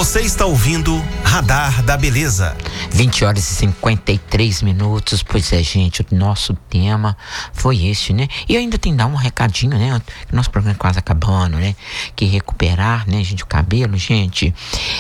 Você está ouvindo Radar da Beleza. 20 horas e 53 minutos. Pois é, gente, o nosso tema foi este, né? E eu ainda tenho que dar um recadinho, né? Nosso programa é quase acabando, né? Que recuperar, né, gente, o cabelo, gente,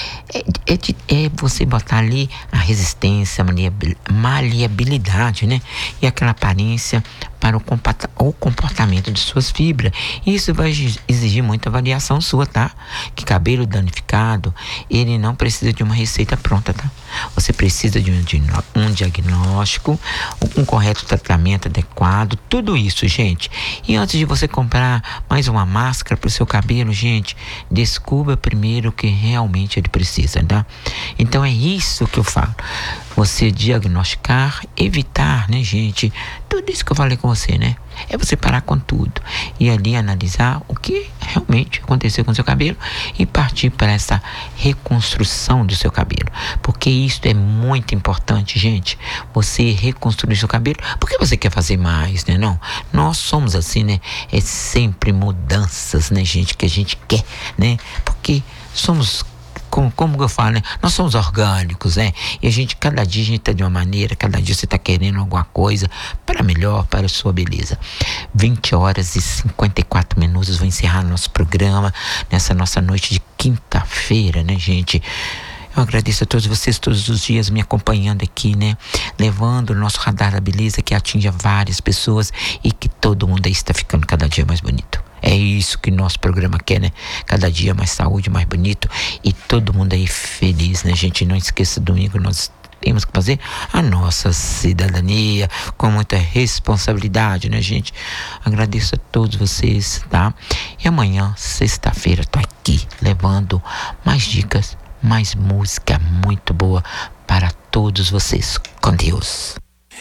é você botar ali a resistência, a maleabilidade, né? E aquela aparência para o comportamento de suas fibras. Isso vai exigir muita avaliação sua, tá? Que cabelo danificado, ele não precisa de uma receita pronta, tá? Você precisa de um diagnóstico, um correto tratamento adequado, tudo isso, gente. E antes de você comprar mais uma máscara para o seu cabelo, gente, descubra primeiro o que realmente ele precisa, tá? Então é isso que eu falo. Você diagnosticar, evitar, né, gente? Tudo isso que eu falei com você, né? É você parar com tudo e ali analisar o que realmente aconteceu com o seu cabelo e partir para essa reconstrução do seu cabelo. Porque isso é muito importante, gente. Você reconstruir seu cabelo porque você quer fazer mais, né? Não, nós somos assim, né? É sempre mudanças, né, gente? Que a gente quer, né? Porque somos... Como eu falo, né? Nós somos orgânicos, né? E cada dia a gente tá de uma maneira, cada dia você tá querendo alguma coisa para melhor, para a sua beleza. 20 horas e 54 minutos, vou encerrar nosso programa nessa nossa noite de quinta-feira, né, gente? Eu agradeço a todos vocês todos os dias me acompanhando aqui, né? Levando o nosso Radar da Beleza que atinge várias pessoas e que todo mundo aí está ficando cada dia mais bonito. É isso que nosso programa quer, né? Cada dia mais saúde, mais bonito e todo mundo aí feliz, né, gente? Não esqueça, domingo nós temos que fazer a nossa cidadania com muita responsabilidade, né, gente? Agradeço a todos vocês, tá? E amanhã, sexta-feira, tô aqui levando mais dicas, mais música muito boa para todos vocês. Com Deus.